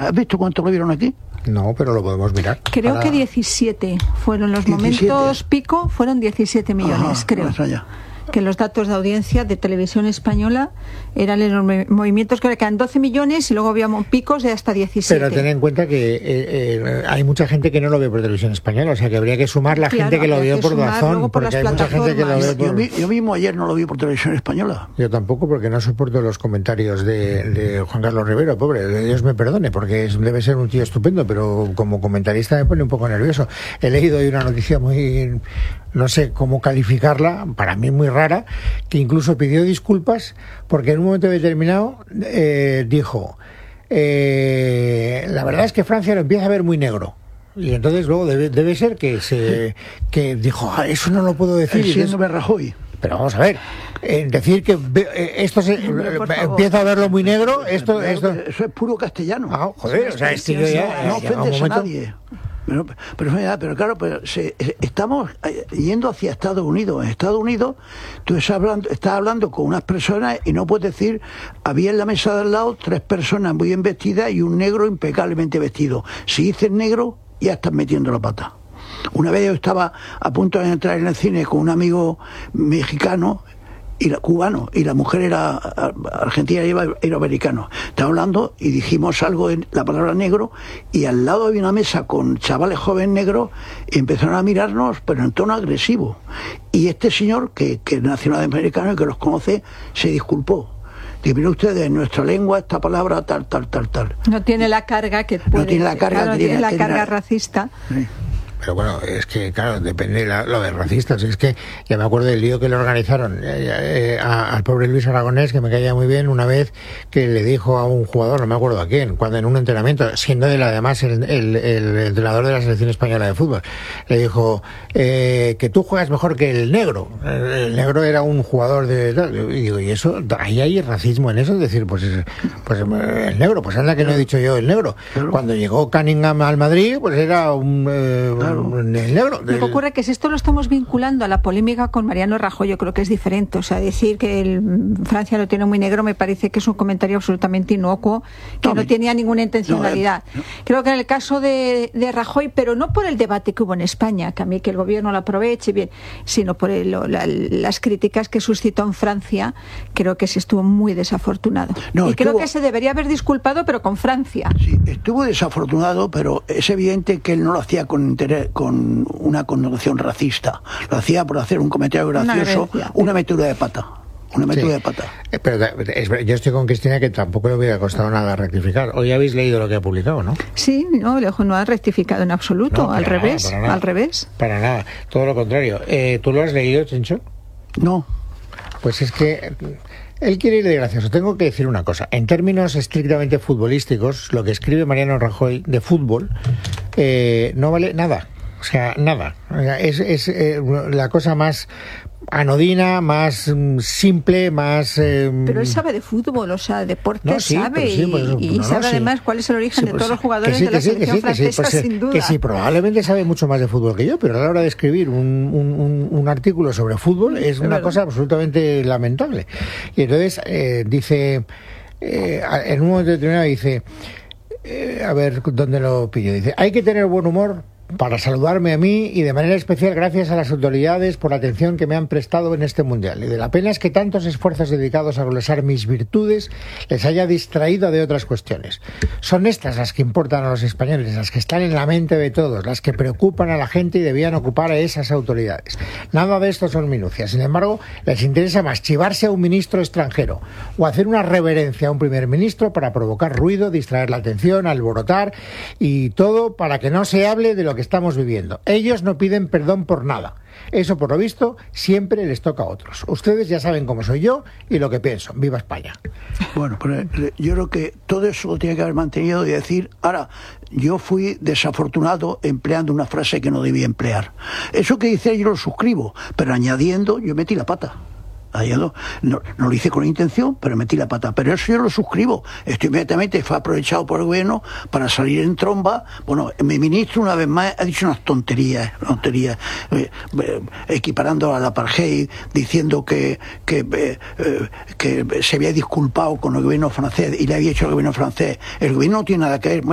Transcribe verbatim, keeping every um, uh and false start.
¿Has visto cuánto lo vieron aquí? No, pero lo podemos mirar. Creo Ahora... que diecisiete fueron los diecisiete. Momentos pico, fueron diecisiete millones, Ajá, creo. Pues allá. Que los datos de audiencia de Televisión Española eran los movimientos que eran doce millones y luego había picos de hasta diecisiete. Pero ten en cuenta que eh, eh, hay mucha gente que no lo ve por Televisión Española, o sea que habría que sumar la Claro, gente que lo vio por Dazón, por porque hay mucha gente que lo ve por... Yo, yo mismo ayer no lo vi por Televisión Española. Yo tampoco, porque no soporto los comentarios de, de Juan Carlos Rivero, pobre, Dios me perdone, porque es, debe ser un tío estupendo, pero como comentarista me pone un poco nervioso. He leído hoy una noticia muy, no sé cómo calificarla, para mí muy rara, que incluso pidió disculpas porque en un momento determinado eh, dijo eh, la verdad es que Francia lo empieza a ver muy negro. Y entonces luego debe, debe ser que se que dijo, ah, eso no lo puedo decir. Siendo Rajoy. Pero vamos a ver, eh, decir que eh, esto se, Hombre, eh, empieza a verlo muy negro, esto... esto... Eso es puro castellano. Ah, joder, o sea, es que yo ya... No ya, ofendes momento... a nadie. Pero, pero, pero claro, pero se, estamos yendo hacia Estados Unidos. En Estados Unidos tú estás hablando, estás hablando con unas personas y no puedes decir, había en la mesa de al lado tres personas muy bien vestidas y un negro impecablemente vestido. Si dices negro, ya estás metiendo la pata. Una vez yo estaba a punto de entrar en el cine con un amigo mexicano y la, cubano, y la mujer era argentina y era americano. Estaba hablando y dijimos algo en la palabra negro, y al lado había una mesa con chavales jóvenes negros y empezaron a mirarnos, pero en tono agresivo. Y este señor, que, que es nacional americano y que los conoce, se disculpó. Dice, mire ustedes, en nuestra lengua esta palabra tal, tal, tal, tal. No tiene la carga que puede... No tiene la carga, claro, que tiene tiene, la tiene carga la... racista. Sí. Pero bueno, es que, claro, depende la, lo de racistas. Es que ya me acuerdo del lío que le organizaron eh, eh, a, al pobre Luis Aragonés, que me caía muy bien, una vez que le dijo a un jugador, no me acuerdo a quién, cuando en un entrenamiento, siendo él además el, el, el entrenador de la selección española de fútbol, le dijo eh, que tú juegas mejor que el negro. El negro era un jugador de... Y digo, ¿y eso? ¿Ahí hay racismo en eso? Es decir, pues, pues el negro, pues anda que no he dicho yo el negro. Cuando llegó Cunningham al Madrid, pues era un... Eh, Claro. El negro, Lo que ocurre es que si esto lo estamos vinculando a la polémica con Mariano Rajoy, yo creo que es diferente. O sea, decir que el, Francia lo tiene muy negro me parece que es un comentario absolutamente inocuo, que no, no tenía ninguna intencionalidad. No, no. Creo que en el caso de, de Rajoy, pero no por el debate que hubo en España, que a mí que el gobierno lo aproveche bien, sino por el, la, las críticas que suscitó en Francia, creo que se estuvo muy desafortunado. No, y estuvo... creo que se debería haber disculpado, pero con Francia. Sí, estuvo desafortunado, pero es evidente que él no lo hacía con interés, con una connotación racista. Lo hacía por hacer un comentario gracioso, una, una metedura de pata. Una metedura sí. de pata. Pero es, yo estoy con Cristina, que tampoco le hubiera costado nada rectificar. Hoy habéis leído lo que ha publicado, ¿no? Sí, no, no ha rectificado en absoluto. No, al revés, nada, al revés. Para nada, todo lo contrario. Eh, ¿Tú lo has leído, Chencho? No. Pues es que... Él quiere ir de gracioso. Tengo que decir una cosa. En términos estrictamente futbolísticos, lo que escribe Mariano Rajoy de fútbol eh, no vale nada. O sea, nada. Es, es eh, la cosa más anodina, más um, simple, más... Eh, pero él sabe de fútbol, o sea, deporte no, sí, sabe sí, pues, y, y no, sabe no, además sí. cuál es el origen sí, de pues, todos los jugadores sí, de la sí, selección sí, francesa, pues, sin duda. Que sí, probablemente sabe mucho más de fútbol que yo, pero a la hora de escribir un, un, un, un artículo sobre fútbol es una cosa absolutamente lamentable. Y entonces eh, dice, eh, en un momento determinado dice, eh, a ver, ¿dónde lo pillo? Dice, hay que tener buen humor para saludarme a mí y de manera especial gracias a las autoridades por la atención que me han prestado en este mundial. Y de la pena es que tantos esfuerzos dedicados a glosar mis virtudes les haya distraído de otras cuestiones. Son estas las que importan a los españoles, las que están en la mente de todos, las que preocupan a la gente y debían ocupar a esas autoridades. Nada de esto son minucias. Sin embargo, les interesa más chivarse a un ministro extranjero o hacer una reverencia a un primer ministro para provocar ruido, distraer la atención, alborotar y todo para que no se hable de lo que estamos viviendo. Ellos no piden perdón por nada. Eso, por lo visto, siempre les toca a otros. Ustedes ya saben cómo soy yo y lo que pienso. ¡Viva España! Bueno, pero yo creo que todo eso lo tiene que haber mantenido y decir, ahora, yo fui desafortunado empleando una frase que no debía emplear. Eso que dice yo lo suscribo, pero añadiendo, yo metí la pata. No, no lo hice con intención, pero metí la pata. Pero eso yo lo suscribo. Esto inmediatamente fue aprovechado por el gobierno para salir en tromba. Bueno, mi ministro una vez más ha dicho unas tonterías, tonterías eh, eh, equiparando a la apartheid, diciendo que, que, eh, eh, que se había disculpado con el gobierno francés y le había hecho el gobierno francés. El gobierno no tiene nada que ver.